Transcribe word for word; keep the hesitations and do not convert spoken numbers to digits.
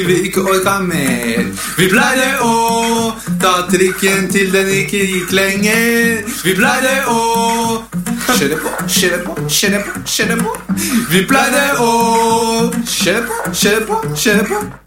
vi ikke orket mer. Vi pleide å ta trikken til den ikke gikk lenger. Vi pleide å kjøre på, kjøre på, kjøre på, kjøre på. Vi pleide å kjøre på, kjøre på, kjøre på.